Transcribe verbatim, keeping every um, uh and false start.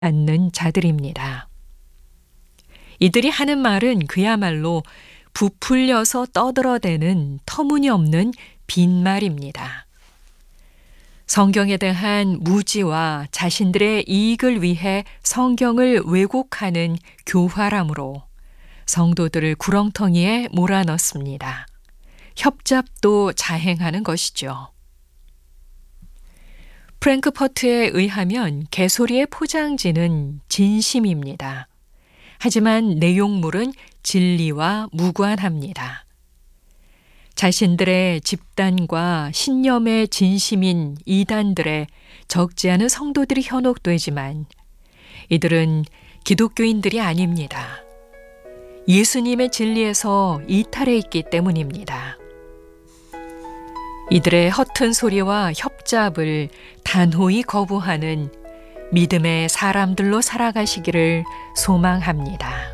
않는 자들입니다. 이들이 하는 말은 그야말로 부풀려서 떠들어대는 터무니없는 빈말입니다. 성경에 대한 무지와 자신들의 이익을 위해 성경을 왜곡하는 교활함으로 성도들을 구렁텅이에 몰아넣습니다. 협잡도 자행하는 것이죠. 프랭크퍼트에 의하면 개소리의 포장지는 진심입니다. 하지만 내용물은 진리와 무관합니다. 자신들의 집단과 신념의 진심인 이단들의 적지 않은 성도들이 현혹되지만 이들은 기독교인들이 아닙니다. 예수님의 진리에서 이탈해 있기 때문입니다. 이들의 허튼 소리와 협잡을 단호히 거부하는 믿음의 사람들로 살아가시기를 소망합니다.